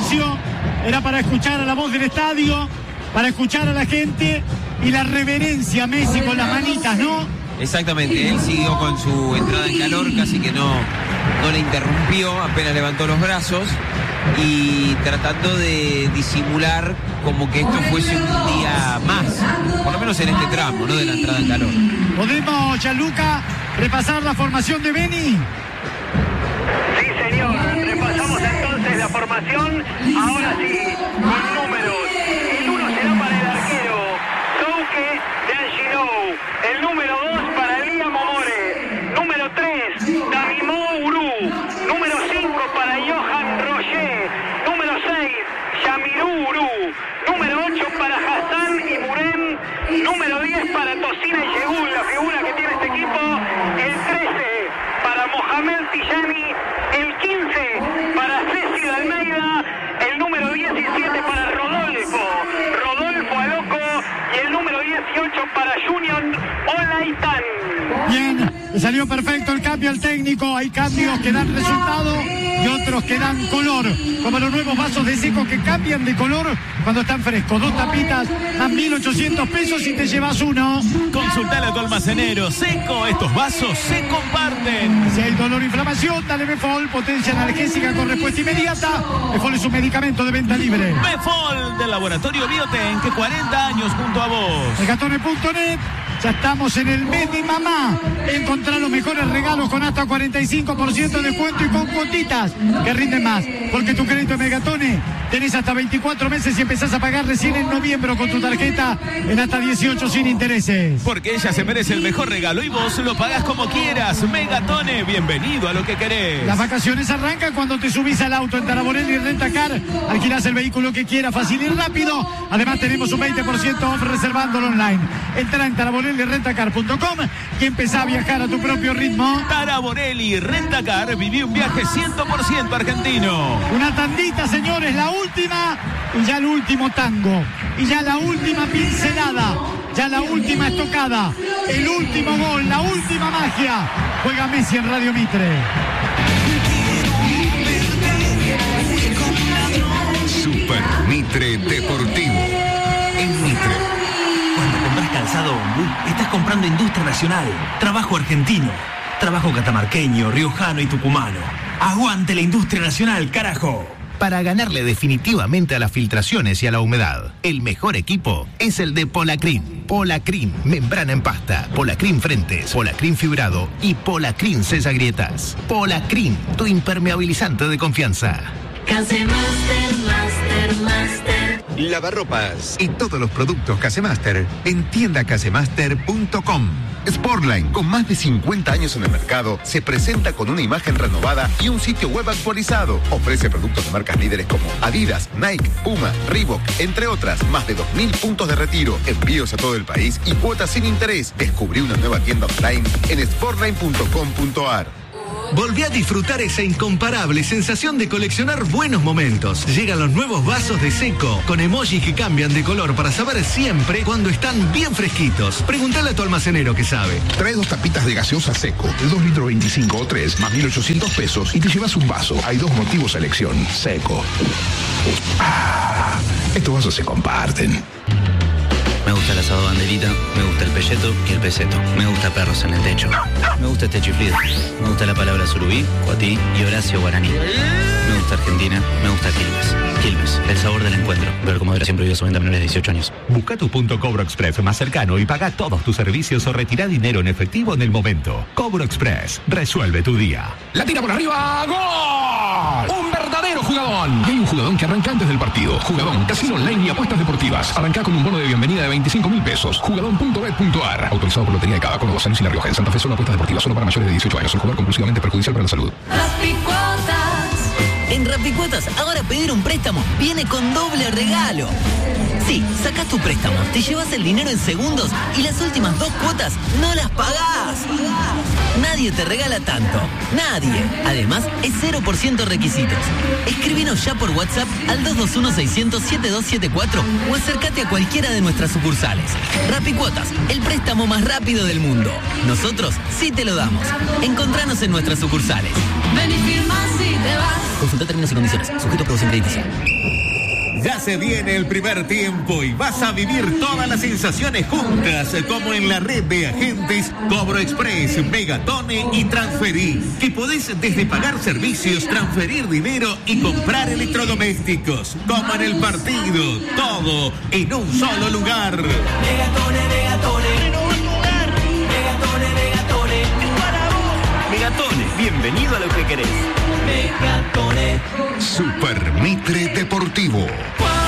silencio era para escuchar a la voz del estadio, para escuchar a la gente y la reverencia a Messi con las manitas, ¿no? Exactamente, él siguió con su entrada en calor, casi que no le interrumpió, apenas levantó los brazos y tratando de disimular como que esto fuese un día más, por lo menos en este tramo, ¿no? De la entrada en calor. ¿Podemos, Gianluca, repasar la formación de Beni? Sí, señor, repasamos entonces la formación, ahora sí, con números. El 1 será para el arquero Souke de Angilou, el número 2 para Elia Momore, número 3 Damimou Uru, número 5 para Johan Roger, número 6 Yamirou Uru, número 8 para Hassan Iburén, número 10 para Tosina Yegul, la figura que tiene este equipo, el 13 para Mohamed Tijani, el 15 para Cecil Almeida, el número 17 para Rodolfo Aloco y el número 18 para Junior Olaitán. Bien, le salió perfecto el cambio al técnico. Hay cambios que dan resultado y otros que dan color, como los nuevos vasos de Seco que cambian de color cuando están frescos. 2 tapitas a 1.800 pesos y te llevas uno. Consultale a tu almacenero. Seco, estos vasos se comparten. Si hay dolor o inflamación, dale Mefol, potencia analgésica con respuesta inmediata. Mefol es un medicamento de venta libre. Mefol, del laboratorio Bioten, que 40 años junto a vos. Megatone.net. Ya estamos en el mes de mamá. Encontrar los mejores regalos con hasta 45% de descuento y con cuotitas que rinden más. Porque tu crédito Megatone tenés hasta 24 meses y empezás a pagar recién en noviembre con tu tarjeta en hasta 18 sin intereses. Porque ella se merece el mejor regalo y vos lo pagás como quieras. Megatone, bienvenido a lo que querés. Las vacaciones arrancan cuando te subís al auto en Taraborelli Rentacar. Alquilás el vehículo que quieras, fácil y rápido. Además tenemos un 20% off reservándolo online. Entra en taraborellirentacar.com y empezá a viajar a tu propio ritmo. Taraborelli Rentacar, viví un viaje 100% argentino. Una tandita, señores, la última y ya el último tango. Y ya la última pincelada. Ya la última estocada. El último gol, la última magia. Juega Messi en Radio Mitre. Super Mitre Deportivo. En Mitre. Cuando compras calzado Ombú, estás comprando industria nacional, trabajo argentino, trabajo catamarqueño, riojano y tucumano. ¡Aguante la industria nacional, carajo! Para ganarle definitivamente a las filtraciones y a la humedad, el mejor equipo es el de Polacrin. Polacrin, membrana en pasta, Polacrin frentes, Polacrin fibrado y Polacrin sella grietas. Polacrin, tu impermeabilizante de confianza. Master. Lavarropas y todos los productos Casemaster en tiendacasemaster.com. Sportline, con más de 50 años en el mercado, se presenta con una imagen renovada y un sitio web actualizado. Ofrece productos de marcas líderes como Adidas, Nike, Puma, Reebok, entre otras. Más de 2.000 puntos de retiro, envíos a todo el país y cuotas sin interés. Descubrí una nueva tienda online en sportline.com.ar. Volví a disfrutar esa incomparable sensación de coleccionar buenos momentos. Llegan los nuevos vasos de Seco, con emojis que cambian de color para saber siempre cuando están bien fresquitos. Pregúntale a tu almacenero que sabe. Trae 2 tapitas de gaseosa Seco, de 2 litros 25 o 3, más 1.800 pesos y te llevas un vaso. Hay 2 motivos a elección. Seco. Estos vasos se comparten. Me gusta el asado banderita, me gusta el pelleto y el peseto. Me gusta perros en el techo. Me gusta este chiflido. Me gusta la palabra surubí, cuatí y Horacio Guaraní. Me gusta Argentina, me gusta Quilmes. Quilmes, el sabor del encuentro. Pero como moderación prohibida su venta a menores de 18 años. Busca tu punto Cobro Express más cercano y paga todos tus servicios o retira dinero en efectivo en el momento. Cobro Express, resuelve tu día. La tira por arriba, ¡gol! Un verdadero jugadón. Y hay un jugadón que arranca antes del partido. Jugadón, casino online y apuestas deportivas. Arranca con un bono de bienvenida de 25.000 pesos. Jugadón.bet.ar. Autorizado por Lotería de Cada, con 2 años y La Rioja. En Santa Fe solo apuestas deportivas, solo para mayores de 18 años. El jugador compulsivamente perjudicial para la salud. En Rapicuotas, ahora pedir un préstamo viene con doble regalo. Sí, sacás tu préstamo, te llevas el dinero en segundos y las últimas 2 cuotas no las pagás. Nadie te regala tanto. Nadie. Además, es 0% requisitos. Escríbenos ya por WhatsApp al 221-600-7274 o acércate a cualquiera de nuestras sucursales. Rapicuotas, el préstamo más rápido del mundo. Nosotros sí te lo damos. Encontranos en nuestras sucursales. Ven y firma si te vas. Consulta términos y condiciones. Sujeto a aprobación crediticia. Ya se viene el primer tiempo y vas a vivir todas las sensaciones juntas, como en la red de agentes Cobro Express, Megatone y Transferí, que podés desde pagar servicios, transferir dinero y comprar electrodomésticos, como en el partido, todo en un solo lugar. Megatone, Megatone, en un lugar. Megatone, Megatone, es para vos. Megatone, bienvenido a lo que querés. Megatone. Super Mitre Deportivo.